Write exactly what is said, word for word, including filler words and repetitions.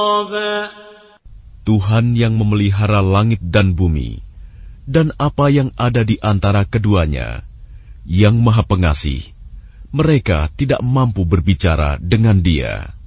Tuhan yang memelihara langit dan bumi, dan apa yang ada di antara keduanya, yang Maha Pengasih, mereka tidak mampu berbicara dengan Dia.